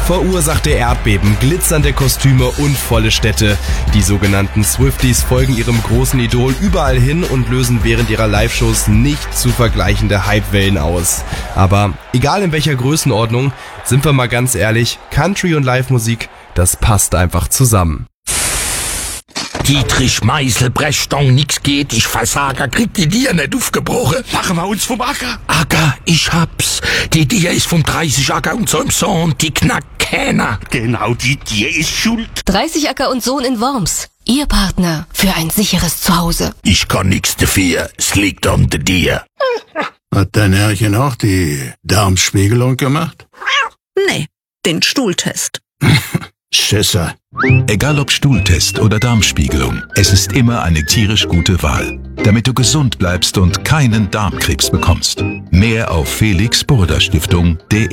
verursachte Erdbeben, glitzernde Kostüme und volle Städte. Die sogenannten Swifties folgen ihrem großen Idol überall hin und lösen während ihrer Live-Shows nicht zu vergleichende Hypewellen aus. Aber egal in welcher Größenordnung, sind wir mal ganz ehrlich, Country und Live-Musik, das passt einfach zusammen. Dietrich Meisel, Brechstong, nix geht, ich Versager, krieg die Dier nicht aufgebrochen. Machen wir uns vom Acker. Acker, ich hab's. Die Dier ist vom 30 Acker und so im Sohn, die knackt keiner. Genau, die Dier ist schuld. 30 Acker und Sohn in Worms. Ihr Partner für ein sicheres Zuhause. Ich kann nix dafür, es liegt an der Dier. Hat dein Herrchen auch die Darmspiegelung gemacht? Nee, den Stuhltest. Schisser. Egal ob Stuhltest oder Darmspiegelung, es ist immer eine tierisch gute Wahl, damit du gesund bleibst und keinen Darmkrebs bekommst. Mehr auf felixburda-stiftung.de.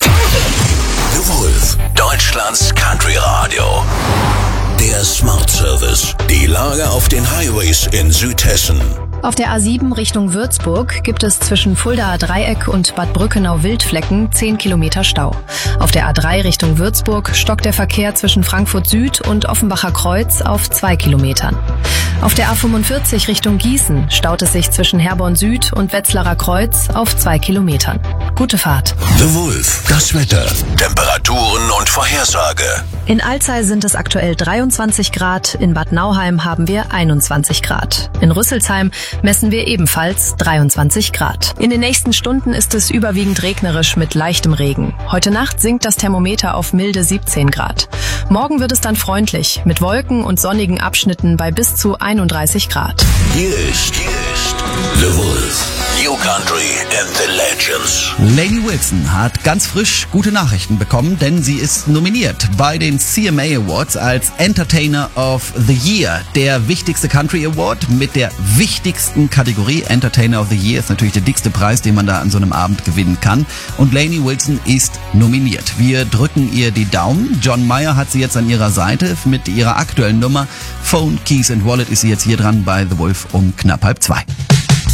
The Wolf, Deutschlands Country Radio. Der Smart Service. Die Lage auf den Highways in Südhessen. Auf der A7 Richtung Würzburg gibt es zwischen Fuldaer Dreieck und Bad Brückenau-Wildflecken 10 Kilometer Stau. Auf der A3 Richtung Würzburg stockt der Verkehr zwischen Frankfurt Süd und Offenbacher Kreuz auf 2 Kilometern. Auf der A45 Richtung Gießen staut es sich zwischen Herborn Süd und Wetzlarer Kreuz auf 2 Kilometern. Gute Fahrt. The Wolf, das Wetter, Temperaturen und Vorhersage. In Alzey sind es aktuell 23 Grad, in Bad Nauheim haben wir 21 Grad. In Rüsselsheim messen wir ebenfalls 23 Grad. In den nächsten Stunden ist es überwiegend regnerisch mit leichtem Regen. Heute Nacht sinkt das Thermometer auf milde 17 Grad. Morgen wird es dann freundlich, mit Wolken und sonnigen Abschnitten bei bis zu 31 Grad. Hier ist The Wolf, New Country and the Legends. Lainey Wilson hat ganz frisch gute Nachrichten bekommen, denn sie ist nominiert bei den CMA Awards als Entertainer of the Year. Der wichtigste Country Award mit der wichtigsten Kategorie. Entertainer of the Year ist natürlich der dickste Preis, den man da an so einem Abend gewinnen kann. Und Lainey Wilson ist nominiert. Wir drücken ihr die Daumen. John Mayer hat sie jetzt an ihrer Seite mit ihrer aktuellen Nummer. Phone, Keys and Wallet ist sie jetzt hier dran bei The Wolf um knapp 1:30.